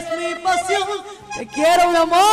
eres mi pasión. Te quiero, mi amor.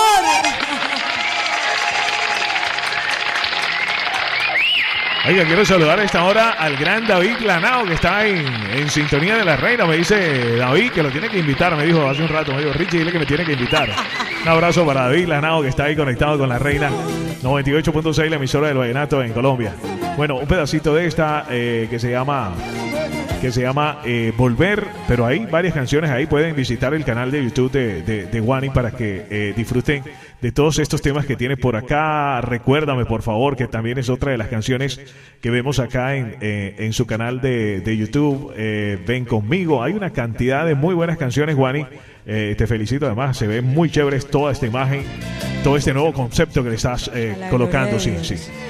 Oiga, quiero saludar a esta hora al gran David Lanao, que está en sintonía de la reina. Me dice David que lo tiene que invitar. Me dijo hace un rato, me dijo, Richie, dile que me tiene que invitar. Un abrazo para David Lanao, que está ahí conectado con la reina 98.6, la emisora del vallenato en Colombia. Bueno, un pedacito de esta que se llama Volver, pero hay varias canciones ahí. Pueden visitar el canal de YouTube de Wani para que disfruten de todos estos temas que tiene por acá. Recuérdame, por favor, que también es otra de las canciones que vemos acá en su canal de YouTube. Ven conmigo. Hay una cantidad de muy buenas canciones, Wani. Te felicito, además, se ve muy chévere toda esta imagen, todo este nuevo concepto que le estás colocando. Sí.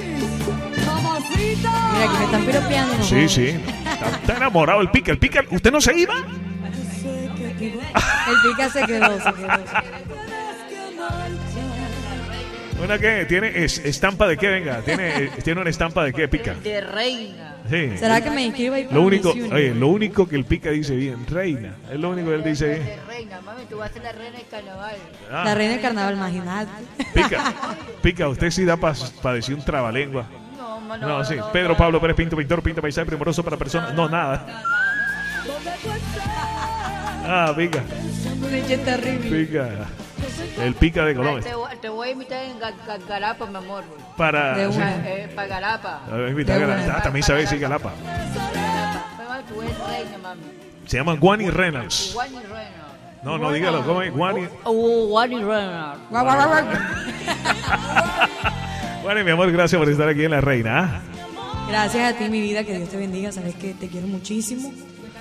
Mira, que me están piropeando. ¿No? Sí. Está enamorado el Pica. ¿Usted no se iba? El Pica se quedó. ¿Una qué? ¿Tiene estampa de qué? Venga, ¿tiene una estampa de qué, Pica? De reina. Sí. ¿Será que me inscribo ahí? Lo único que el Pica dice bien, reina. Es lo único que él dice bien. De reina, mami, tú vas a ser la reina del carnaval. La reina del carnaval, imagínate. Pica, usted sí da para decir un trabalengua. No, sí. Pedro Pablo Pérez Pinto, pintor, pinta paisaje primoroso para personas. No, nada. Pica. Terrible. Pica. El Pica de Colombia. Te voy a invitar en Galapa, mi amor. Para Galapa. También sabe decir Galapa. Tú eres reina, mami. Se llaman Wani Reynolds. No, dígalo. ¿Cómo es? Wani Reynolds. Wani, mi amor, gracias por estar aquí en La Reina. Gracias a ti, mi vida. Que Dios te bendiga. Sabes que te quiero muchísimo.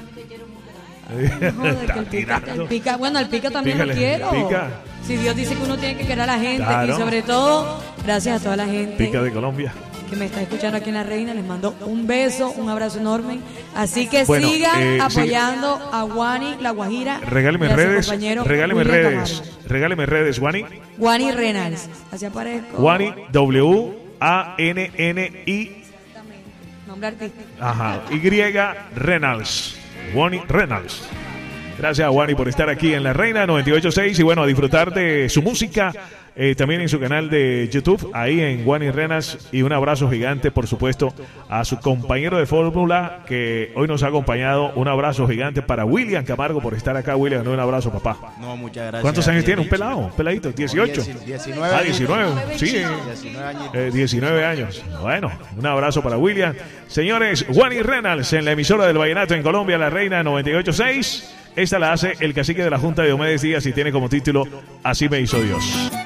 Está tirando. El Pica también lo quiero. Si Dios dice que uno tiene que querer a la gente, claro. Y sobre todo, gracias a toda la gente Pica de Colombia que me está escuchando aquí en La Reina. Les mando un beso, un abrazo enorme. Así que sigan apoyando a Wani La Guajira. Regáleme redes, Wani. Wani Reynolds. Así aparezco. Wani, WANNI. Nombre artístico. Ajá. Y Reynolds. Wani Reynolds. Gracias a Wani por estar aquí en La Reina 98.6 y bueno, a disfrutar de su música también en su canal de YouTube, ahí en Wani Reynolds. Y un abrazo gigante, por supuesto, a su compañero de fórmula que hoy nos ha acompañado. Un abrazo gigante para William Camargo por estar acá. William, un abrazo, papá. No, muchas gracias. ¿Cuántos años tiene? Un peladito, 18. 19. 19. Sí, 19 años. Bueno, un abrazo para William. Señores, Wani Reynolds en la emisora del vallenato en Colombia, La Reina 98.6. Esta la hace el cacique de la Junta, Diomedes Díaz, y tiene como título Así me hizo Dios.